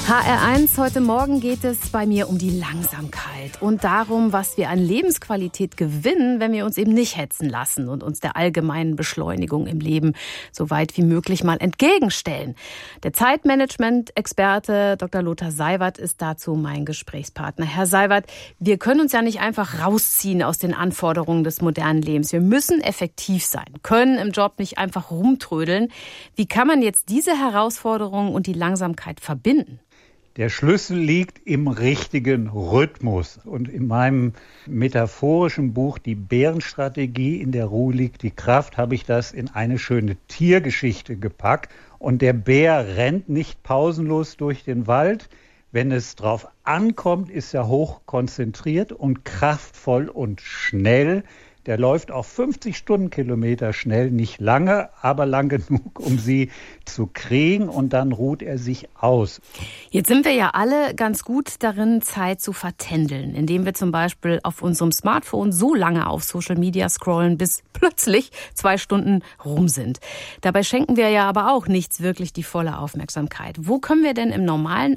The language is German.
HR1, heute Morgen geht es bei mir um die Langsamkeit und darum, was wir an Lebensqualität gewinnen, wenn wir uns eben nicht hetzen lassen und uns der allgemeinen Beschleunigung im Leben so weit wie möglich mal entgegenstellen. Der Zeitmanagement-Experte Dr. Lothar Seiwert ist dazu mein Gesprächspartner. Herr Seiwert, wir können uns ja nicht einfach rausziehen aus den Anforderungen des modernen Lebens. Wir müssen effektiv sein, können im Job nicht einfach rumtrödeln. Wie kann man jetzt diese Herausforderungen und die Langsamkeit verbinden? Der Schlüssel liegt im richtigen Rhythmus. Und in meinem metaphorischen Buch Die Bärenstrategie, in der Ruhe liegt die Kraft, habe ich das in eine schöne Tiergeschichte gepackt. Und der Bär rennt nicht pausenlos durch den Wald. Wenn es drauf ankommt, ist er hoch konzentriert und kraftvoll und schnell. Der läuft auch 50 Stundenkilometer schnell, nicht lange, aber lang genug, um sie zu kriegen, und dann ruht er sich aus. Jetzt sind wir ja alle ganz gut darin, Zeit zu vertändeln, indem wir zum Beispiel auf unserem Smartphone so lange auf Social Media scrollen, bis plötzlich 2 Stunden rum sind. Dabei schenken wir ja aber auch nichts wirklich die volle Aufmerksamkeit. Wo können wir denn im normalen